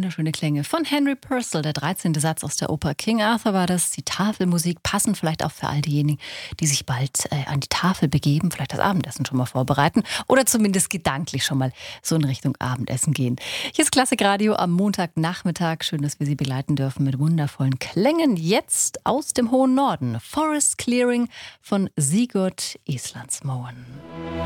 wunderschöne Klänge von Henry Purcell, der 13. Satz aus der Oper King Arthur war das. Die Tafelmusik passend vielleicht auch für all diejenigen, die sich bald an die Tafel begeben, vielleicht das Abendessen schon mal vorbereiten oder zumindest gedanklich schon mal so in Richtung Abendessen gehen. Hier ist Klassikradio am Montagnachmittag. Schön, dass wir Sie begleiten dürfen mit wundervollen Klängen. Jetzt aus dem hohen Norden. Forest Clearing von Sigurd Islandsmoen.